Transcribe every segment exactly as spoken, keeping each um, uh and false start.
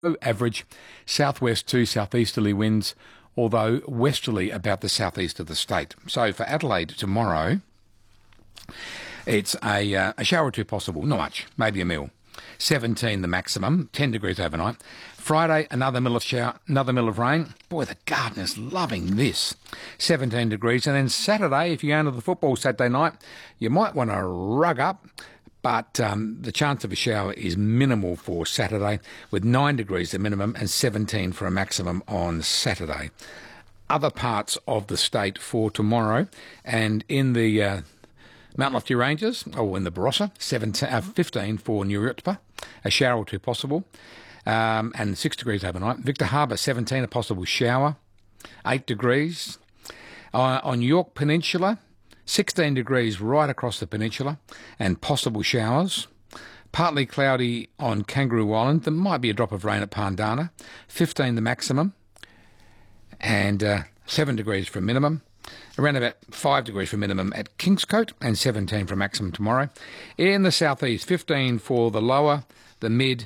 average, southwest to southeasterly winds, although westerly about the southeast of the state. So for Adelaide tomorrow, it's a, uh, a shower or two possible, not much, maybe a mil. seventeen the maximum, ten degrees overnight. Friday, another mill of shower, another mill of rain. Boy, the gardener's loving this. seventeen degrees. And then Saturday, if you go into the football Saturday night, you might want to rug up. But um, the chance of a shower is minimal for Saturday, with nine degrees the minimum and seventeen for a maximum on Saturday. Other parts of the state for tomorrow, and in the uh, Mount Lofty Ranges, or in the Barossa, seventeen, uh, fifteen for Nurutpa, a shower or two possible, um, and six degrees overnight. Victor Harbour, seventeen, a possible shower, eight degrees. Uh, on York Peninsula, sixteen degrees right across the peninsula and possible showers. Partly cloudy on Kangaroo Island. There might be a drop of rain at Pandana. fifteen the maximum and uh, seven degrees for minimum. Around about five degrees for minimum at Kingscote and seventeen for maximum tomorrow. In the southeast, fifteen for the lower, the mid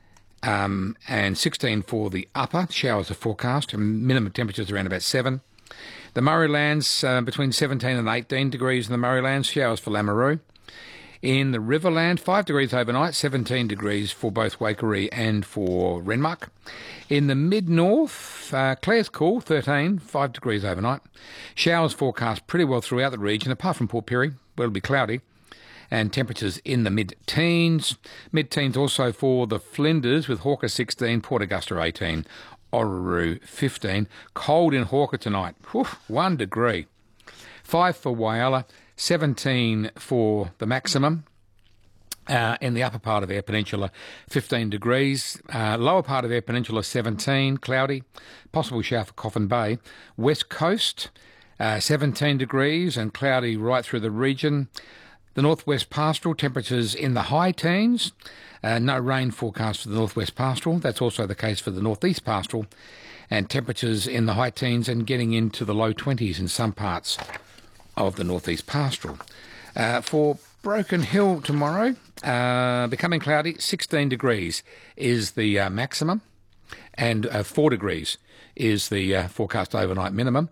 um, and sixteen for the upper. Showers are forecast and minimum temperatures around about seven. The Murraylands, uh, between seventeen and eighteen degrees in the Murraylands, showers for Lameroo. In the Riverland, five degrees overnight, seventeen degrees for both Waikerie and for Renmark. In the mid-north, uh, Clare's cool, thirteen, five degrees overnight. Showers forecast pretty well throughout the region, apart from Port Pirie, where it'll be cloudy. And temperatures in the mid-teens. Mid-teens also for the Flinders, with Hawker sixteen, Port Augusta eighteen. Orroroo fifteen. Cold in Hawker tonight. Whew, one degree. Five for Whyalla. seventeen for the maximum. Uh, in the upper part of Eyre Peninsula, fifteen degrees. Uh, lower part of Eyre Peninsula, seventeen. Cloudy. Possible shower for Coffin Bay. West Coast, uh, seventeen degrees and cloudy right through the region. The Northwest Pastoral, temperatures in the high teens. Uh, no rain forecast for the Northwest Pastoral. That's also the case for the Northeast Pastoral. And temperatures in the high teens and getting into the low twenties in some parts of the Northeast Pastoral. Uh, for Broken Hill tomorrow, uh, becoming cloudy, sixteen degrees is the uh, maximum. And uh, four degrees is the uh, forecast overnight minimum.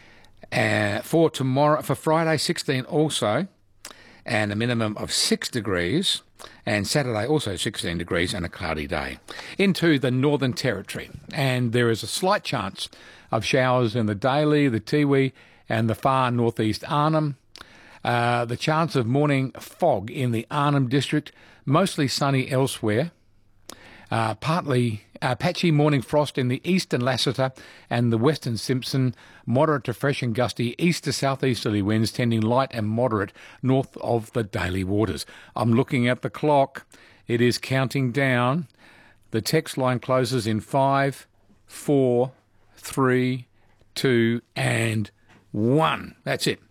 Uh, for tomorrow, for Friday, sixteen also, and a minimum of six degrees, and Saturday also sixteen degrees and a cloudy day. Into the Northern Territory, and there is a slight chance of showers in the Daly, the Tiwi and the far northeast Arnhem. Uh, the chance of morning fog in the Arnhem district, mostly sunny elsewhere. Uh, partly uh, patchy morning frost in the eastern Lassiter and the western Simpson, moderate to fresh and gusty east to southeasterly winds tending light and moderate north of the Daly waters. I'm looking at the clock. It is counting down. The text line closes in five, four, three, two, and one. That's it.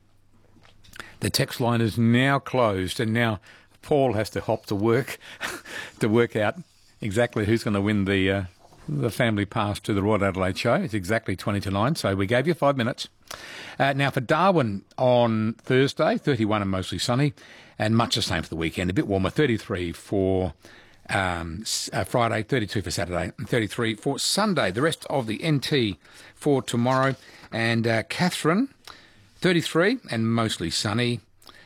The text line is now closed, and now Paul has to hop to work to work out exactly who's going to win the uh, the family pass to the Royal Adelaide Show. It's exactly twenty to nine, so we gave you five minutes. Uh, now for Darwin on Thursday, thirty-one and mostly sunny, and much the same for the weekend. A bit warmer, thirty-three for um, uh, Friday, thirty-two for Saturday, and thirty-three for Sunday. The rest of the N T for tomorrow. And uh, Catherine, thirty-three and mostly sunny.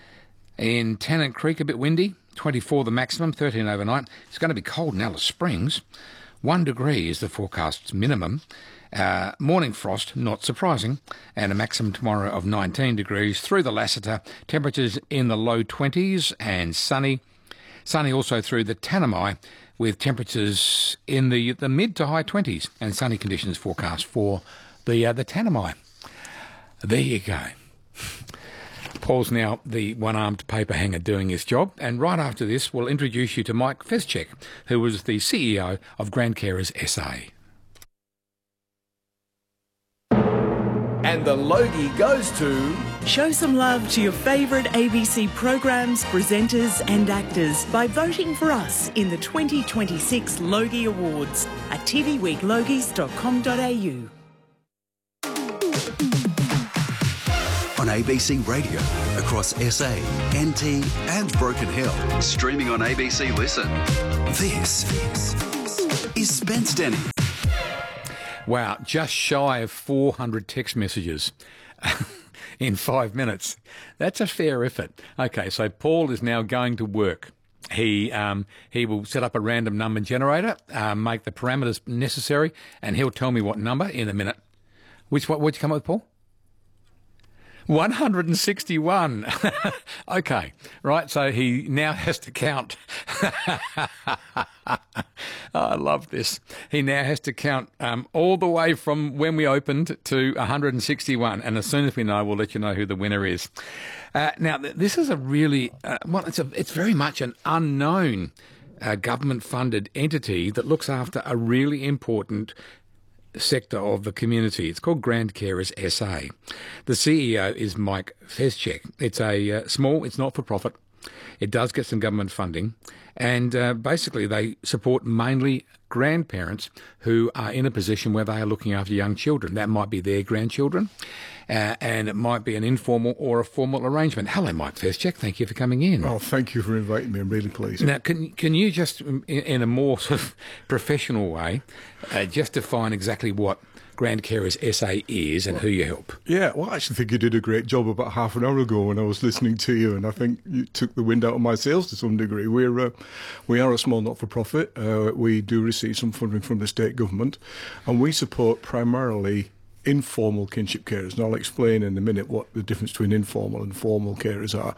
In Tennant Creek, a bit windy, twenty-four the maximum, thirteen overnight. It's going to be cold in Alice Springs. One degree is the forecast minimum. Uh, morning frost, not surprising, and a maximum tomorrow of nineteen degrees. Through the Lassiter, temperatures in the low twenties and sunny. Sunny also through the Tanami, with temperatures in the, the mid to high twenties, and sunny conditions forecast for the uh, the Tanami. There you go. Paul's now the one-armed paper hanger doing his job, and right after this we'll introduce you to Mike Fezchek, who was the C E O of Grand Carers S A. And the Logie goes to... Show some love to your favourite A B C programs, presenters and actors by voting for us in the twenty twenty-six Logie Awards at t v week logies dot com dot a u. On A B C Radio, across S A, N T and Broken Hill. Streaming on A B C Listen. This is Spence Denny. Wow, just shy of four hundred text messages in five minutes. That's a fair effort. Okay, so Paul is now going to work. He um, he will set up a random number generator, uh, make the parameters necessary, and he'll tell me what number in a minute. Which what would you come up with, Paul? one hundred sixty-one. Okay, right, so he now has to count. Oh, I love this. He now has to count um, all the way from when we opened to one hundred sixty-one, and as soon as we know, we'll let you know who the winner is. Uh, now, th- this is a really, uh, well, it's, a, it's very much an unknown uh, government-funded entity that looks after a really important sector of the community. It's called Grand Carers S A. The C E O is Mike Fezcek. It's a uh, small, it's not for profit. It does get some government funding, and uh, basically they support mainly grandparents who are in a position where they are looking after young children. That might be their grandchildren, uh, and it might be an informal or a formal arrangement. Hello, Mike Fezcek. Thank you for coming in. Oh, thank you for inviting me. I'm really pleased. Now, can can you just, in, in a more sort of professional way, uh, just define exactly what Grand Carers S A is and who you help? Yeah, well, I actually think you did a great job about half an hour ago when I was listening to you, and I think you took the wind out of my sails to some degree. We're uh, we are a small not-for-profit. Uh, we do receive some funding from the state government, and we support primarily informal kinship carers. And I'll explain in a minute what the difference between informal and formal carers are.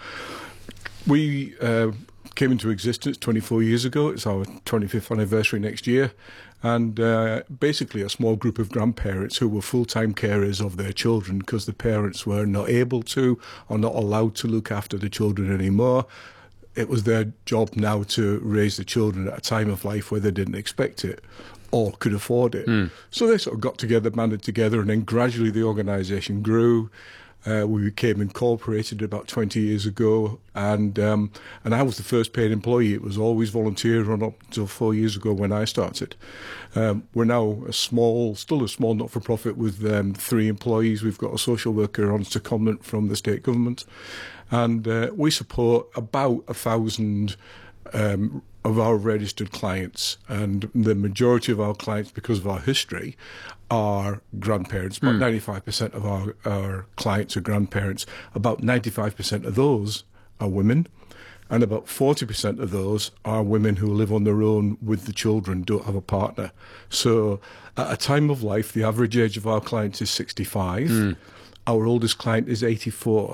We uh, came into existence twenty-four years ago. It's our twenty-fifth anniversary next year. And uh, basically a small group of grandparents who were full-time carers of their children because the parents were not able to or not allowed to look after the children anymore. It was their job now to raise the children at a time of life where they didn't expect it or could afford it. Mm. So they sort of got together, banded together, and then gradually the organisation grew. Uh, we became incorporated about twenty years ago, and um, and I was the first paid employee. It was always volunteer run up until four years ago when I started. Um, we're now a small, still a small not-for-profit with um, three employees. We've got a social worker on secondment from the state government, and uh, we support about a thousand um, of our registered clients, and the majority of our clients, because of our history, are grandparents. About mm. ninety-five percent of our, our clients are grandparents. About ninety-five percent of those are women, and about forty percent of those are women who live on their own with the children, don't have a partner. So at a time of life, the average age of our clients is sixty-five. Mm. Our oldest client is eighty-four.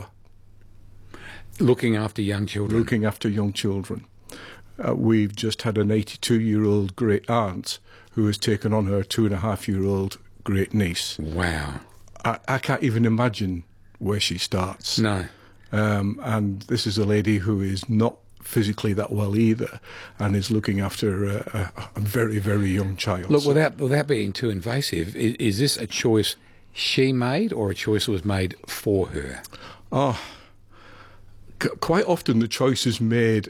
Looking after young children. Looking after young children. Uh, we've just had an eighty-two-year-old great aunt who has taken on her two-and-a-half-year-old great niece. Wow. I, I can't even imagine where she starts. No. Um, and this is a lady who is not physically that well either and is looking after a, a, a very, very young child. Look, so, without, without being too invasive, is, is this a choice she made or a choice that was made for her? Oh, c- quite often the choice is made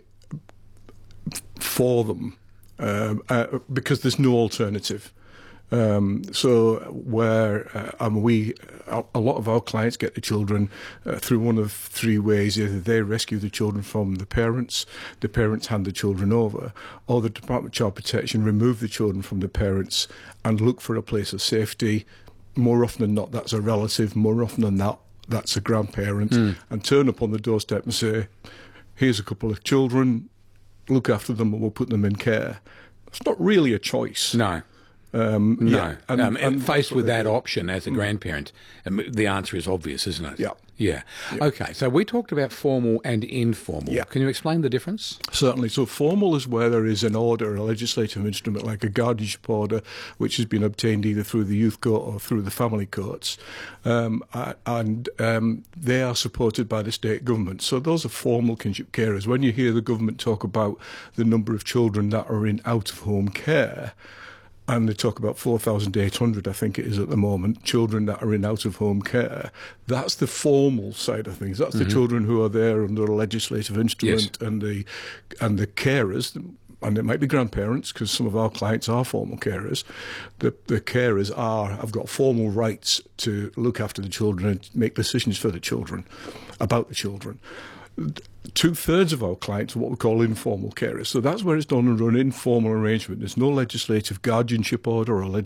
for them um, uh, because there's no alternative. Um, so where uh, um, we, a, a lot of our clients get the children uh, through one of three ways. Either they rescue the children from the parents, the parents hand the children over, or the Department of Child Protection remove the children from the parents and look for a place of safety. More often than not, that's a relative. More often than not, that's a grandparent, mm. and turn up on the doorstep and say, here's a couple of children, look after them and we'll put them in care. It's not really a choice. No. Um, no. Yeah, and, um, and faced with that do. option as a grandparent, um, the answer is obvious, isn't it? Yeah. yeah. Yeah. Okay, so we talked about formal and informal. Yeah. Can you explain the difference? Certainly. So formal is where there is an order, a legislative instrument like a guardianship order, which has been obtained either through the youth court or through the family courts. Um, and um, they are supported by the state government. So those are formal kinship carers. When you hear the government talk about the number of children that are in out-of-home care, and they talk about four thousand eight hundred, I think it is at the moment, children that are in out-of-home care. That's the formal side of things. That's mm-hmm. the children who are there under a legislative instrument, yes. and the and the carers, and it might be grandparents, because some of our clients are formal carers. The, the carers are, have got formal rights to look after the children and make decisions for the children, about the children. two-thirds of our clients are what we call informal carers. So that's where it's done under an informal arrangement. There's no legislative guardianship order or legislative